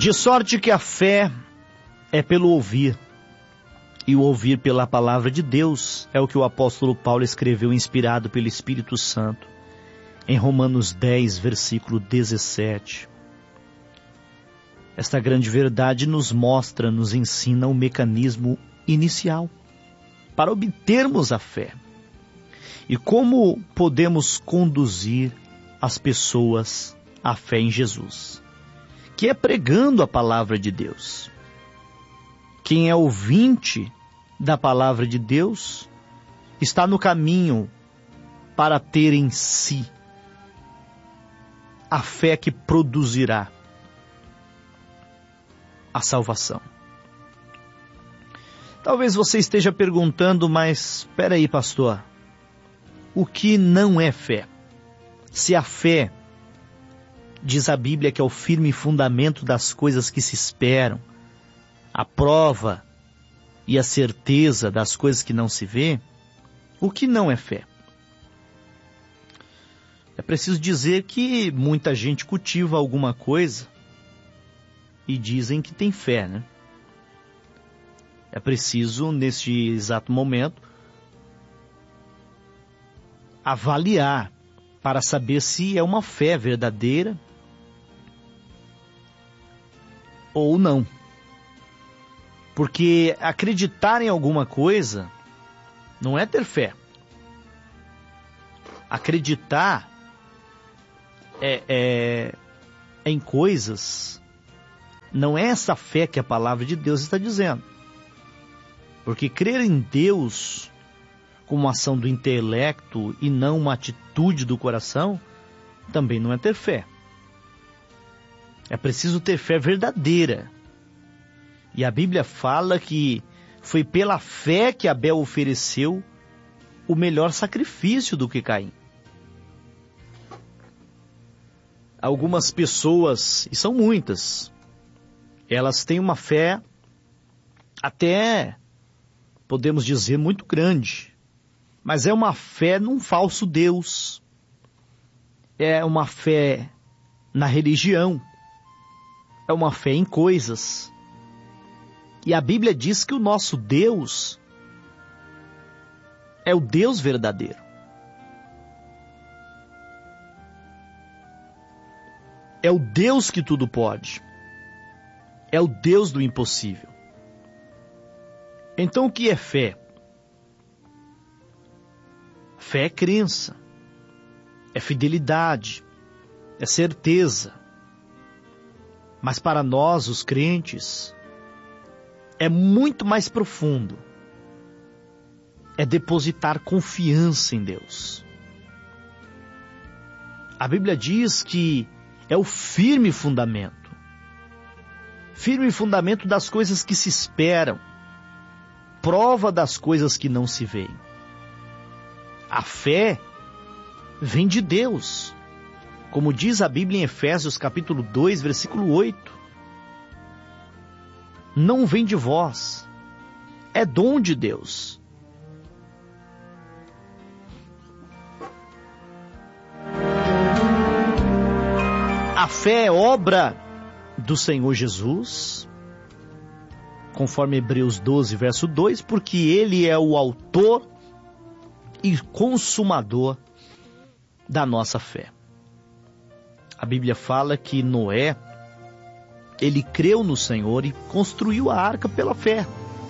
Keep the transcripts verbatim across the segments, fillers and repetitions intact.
De sorte que a fé é pelo ouvir, e o ouvir pela palavra de Deus, é o que o apóstolo Paulo escreveu inspirado pelo Espírito Santo, em Romanos dez, versículo dezessete. Esta grande verdade nos mostra, nos ensina o mecanismo inicial para obtermos a fé. E como podemos conduzir as pessoas à fé em Jesus, que é pregando a palavra de Deus. Quem é ouvinte da palavra de Deus está no caminho para ter em si a fé que produzirá a salvação. Talvez você esteja perguntando, mas espera aí, pastor, o que não é fé? Se a fé, diz a Bíblia, que é o firme fundamento das coisas que se esperam, a prova e a certeza das coisas que não se vê, o que não é fé? É preciso dizer que muita gente cultiva alguma coisa e dizem que tem fé, né? É preciso, neste exato momento, avaliar para saber se é uma fé verdadeira ou não. Porque acreditar em alguma coisa não é ter fé. Acreditar é, é, em coisas não é essa fé que a palavra de Deus está dizendo. Porque crer em Deus como uma ação do intelecto e não uma atitude do coração também não é ter fé. É preciso ter fé verdadeira. E a Bíblia fala que foi pela fé que Abel ofereceu o melhor sacrifício do que Caim. Algumas pessoas, e são muitas, elas têm uma fé até, podemos dizer, muito grande. Mas é uma fé num falso Deus. É uma fé na religião. É uma fé em coisas. E a Bíblia diz que o nosso Deus é o Deus verdadeiro. É o Deus que tudo pode. É o Deus do impossível. Então o que é fé? Fé é crença, é fidelidade, é certeza. Mas para nós, os crentes, é muito mais profundo. É depositar confiança em Deus. A Bíblia diz que é o firme fundamento. Firme fundamento das coisas que se esperam. Prova das coisas que não se veem. A fé vem de Deus. Como diz a Bíblia em Efésios capítulo dois, versículo oito. Não vem de vós. É dom de Deus. A fé é obra do Senhor Jesus, conforme Hebreus doze, verso dois, porque Ele é o autor e consumador da nossa fé. A Bíblia fala que Noé, ele creu no Senhor e construiu a arca pela fé.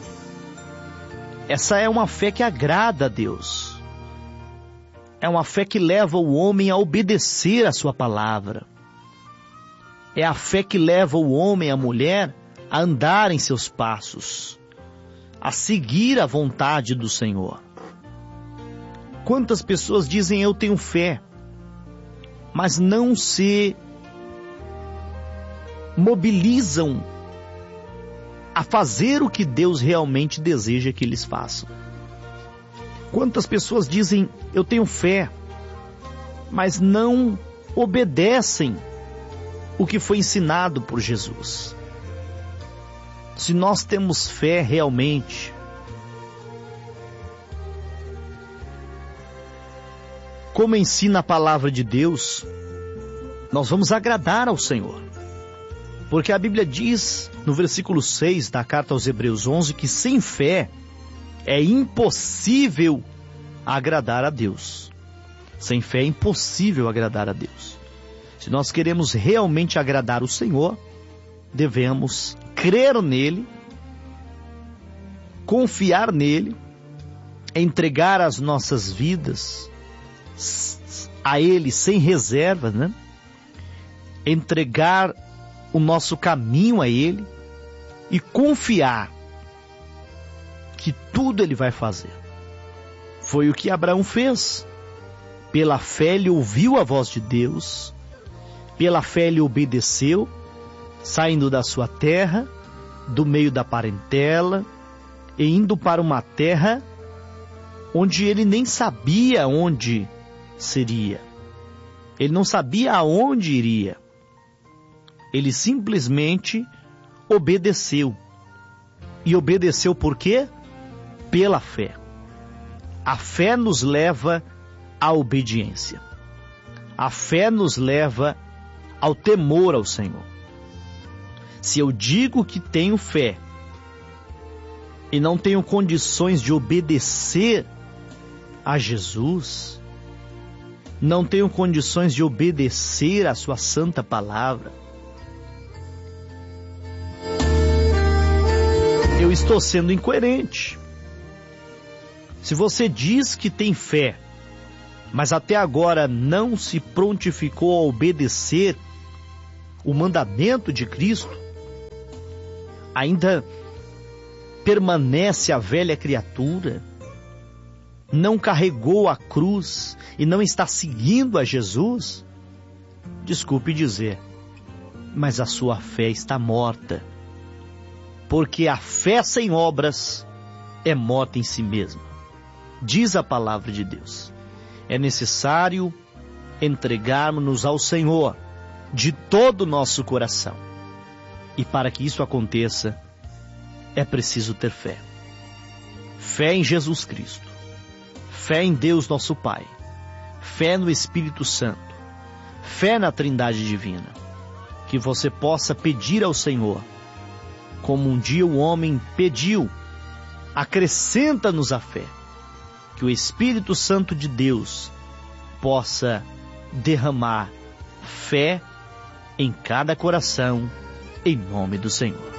Essa é uma fé que agrada a Deus. É uma fé que leva o homem a obedecer a sua palavra. É a fé que leva o homem e a mulher a andar em seus passos, a seguir a vontade do Senhor. Quantas pessoas dizem eu tenho fé, mas não se mobilizam a fazer o que Deus realmente deseja que eles façam. Quantas pessoas dizem eu tenho fé, mas não obedecem o que foi ensinado por Jesus. Se nós temos fé realmente, como ensina a palavra de Deus, nós vamos agradar ao Senhor. Porque a Bíblia diz, no versículo seis da carta aos Hebreus onze, que sem fé é impossível agradar a Deus. Sem fé é impossível agradar a Deus. Se nós queremos realmente agradar o Senhor, devemos crer nele, confiar nele, entregar as nossas vidas a ele sem reserva, né? Entregar o nosso caminho a ele e confiar que tudo ele vai fazer. Foi o que Abraão fez. Pela fé ele ouviu a voz de Deus, pela fé ele obedeceu, saindo da sua terra, do meio da parentela, e indo para uma terra onde ele nem sabia onde seria. Ele não sabia aonde iria. Ele simplesmente obedeceu. E obedeceu por quê? Pela fé. A fé nos leva à obediência. A fé nos leva ao temor ao Senhor. Se eu digo que tenho fé e não tenho condições de obedecer a Jesus, não tenho condições de obedecer a sua santa palavra, eu estou sendo incoerente. Se você diz que tem fé, mas até agora não se prontificou a obedecer o mandamento de Cristo, ainda permanece a velha criatura, não carregou a cruz e não está seguindo a Jesus, desculpe dizer, mas a sua fé está morta. Porque a fé sem obras é morta em si mesma. Diz a palavra de Deus. É necessário entregarmos-nos ao Senhor de todo o nosso coração. E para que isso aconteça, é preciso ter fé. Fé em Jesus Cristo. Fé em Deus nosso Pai. Fé no Espírito Santo. Fé na Trindade Divina. Que você possa pedir ao Senhor, como um dia o homem pediu, acrescenta-nos a fé, que o Espírito Santo de Deus possa derramar fé em cada coração, em nome do Senhor.